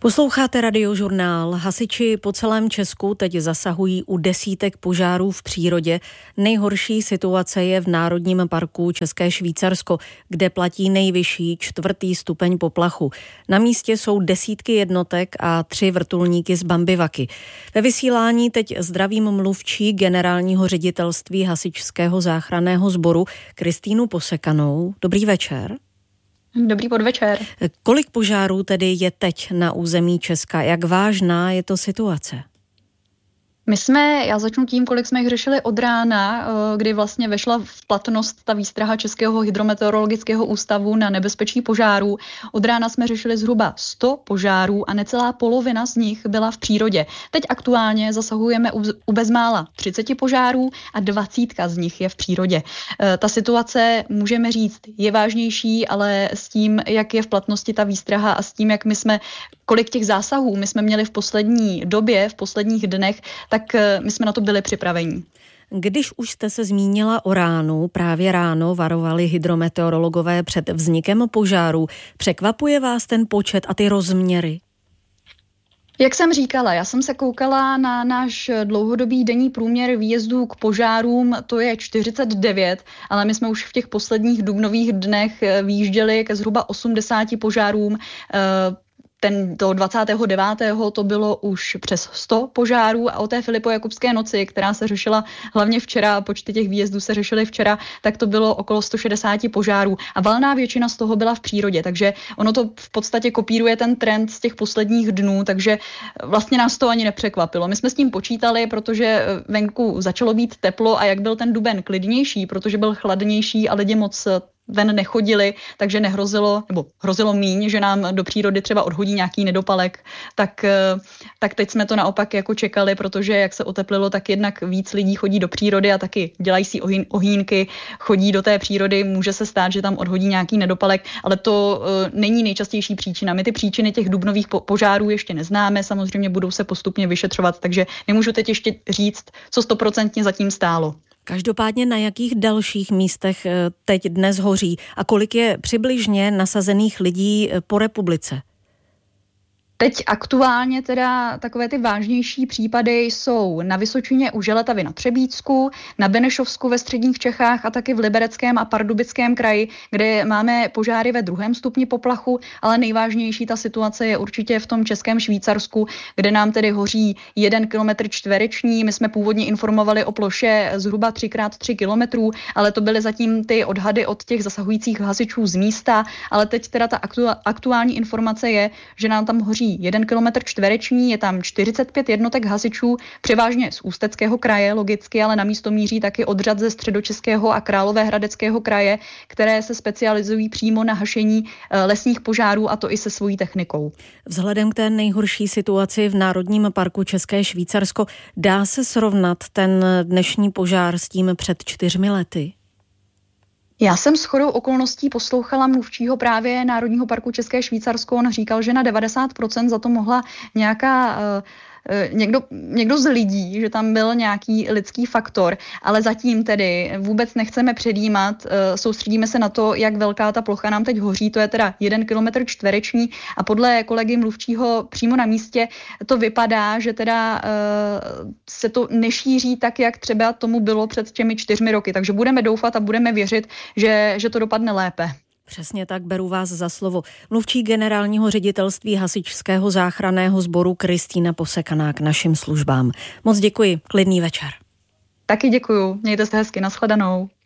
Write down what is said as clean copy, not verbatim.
Posloucháte Radiožurnál. Hasiči po celém Česku teď zasahují u desítek požárů v přírodě. Nejhorší situace je v Národním parku České Švýcarsko, kde platí nejvyšší 4. stupeň poplachu. Na místě jsou desítky jednotek a 3 vrtulníky z Bambivaky. Ve vysílání teď zdravím mluvčí generálního ředitelství Hasičského záchranného sboru Kristýnu Posekanou. Dobrý večer. Dobrý podvečer. Kolik požárů tedy je teď na území Česka? Jak vážná je to situace? Já začnu tím, kolik jsme jich řešili od rána, kdy vlastně vešla v platnost ta výstraha Českého hydrometeorologického ústavu na nebezpečí požárů. Od rána jsme řešili zhruba 100 požárů a necelá polovina z nich byla v přírodě. Teď aktuálně zasahujeme u bezmála 30 požárů a 20 z nich je v přírodě. Ta situace, můžeme říct, je vážnější, ale s tím, jak je v platnosti ta výstraha a s tím, kolik těch zásahů my jsme měli v poslední době, v posledních dnech, tak my jsme na to byli připraveni. Když už jste se zmínila o ránu, právě ráno varovali hydrometeorologové před vznikem požáru. Překvapuje vás ten počet a ty rozměry? Jak jsem říkala, já jsem se koukala na náš dlouhodobý denní průměr výjezdů k požárům, to je 49, ale my jsme už v těch posledních dubnových dnech výjížděli ke zhruba 80 požárům. Do 29. to bylo už přes 100 požárů a o té Filipojakubské noci, která se řešila hlavně včera, počty těch výjezdů se řešily včera, tak to bylo okolo 160 požárů a valná většina z toho byla v přírodě, takže ono to v podstatě kopíruje ten trend z těch posledních dnů, takže vlastně nás to ani nepřekvapilo. My jsme s tím počítali, protože venku začalo být teplo a jak byl ten duben klidnější, protože byl chladnější a lidi moc ven nechodili, takže hrozilo míň, že nám do přírody třeba odhodí nějaký nedopalek, tak teď jsme to naopak jako čekali, protože jak se oteplilo, tak jednak víc lidí chodí do přírody a taky dělají si ohýnky, chodí do té přírody, může se stát, že tam odhodí nějaký nedopalek, ale to není nejčastější příčina. My ty příčiny těch dubnových požárů ještě neznáme, samozřejmě budou se postupně vyšetřovat, takže nemůžu teď ještě říct, co 100% zatím stálo. Každopádně na jakých dalších místech teď dnes hoří a kolik je přibližně nasazených lidí po republice? Teď aktuálně teda takové ty vážnější případy jsou na Vysočině u Želetavy na Třebícku, na Benešovsku ve středních Čechách a taky v Libereckém a Pardubickém kraji, kde máme požáry ve 2. stupni poplachu, ale nejvážnější ta situace je určitě v tom Českém Švýcarsku, kde nám tedy hoří 1 kilometr čtvereční. My jsme původně informovali o ploše zhruba 3x3 kilometrů, ale to byly zatím ty odhady od těch zasahujících hasičů z místa, ale teď teda ta aktuální informace je, že nám tam hoří 1 kilometr čtvereční, je tam 45 jednotek hasičů, převážně z Ústeckého kraje, logicky, ale na místo míří taky odřad ze Středočeského a Královéhradeckého kraje, které se specializují přímo na hašení lesních požárů a to i se svojí technikou. Vzhledem k té nejhorší situaci v Národním parku České Švýcarsko, dá se srovnat ten dnešní požár s tím před 4 lety? Já jsem shodou okolností poslouchala mluvčího právě Národního parku České Švýcarsko. On říkal, že na 90% za to mohla někdo z lidí, že tam byl nějaký lidský faktor, ale zatím tedy vůbec nechceme předjímat, soustředíme se na to, jak velká ta plocha nám teď hoří, to je teda 1 kilometr čtvereční a podle kolegy mluvčího přímo na místě to vypadá, že teda se to nešíří tak, jak třeba tomu bylo před těmi 4 roky, takže budeme doufat a budeme věřit, že to dopadne lépe. Přesně tak, beru vás za slovo. Mluvčí generálního ředitelství Hasičského záchranného sboru Kristýna Posekaná k našim službám. Moc děkuji, klidný večer. Taky děkuju, mějte se hezky, nashledanou.